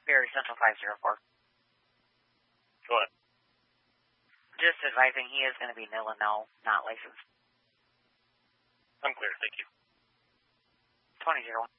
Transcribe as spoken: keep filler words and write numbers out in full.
Barry Central five zero four. Go ahead. Just advising he is going to be nil and no, not licensed. I'm clear, thank you. twenty zero one.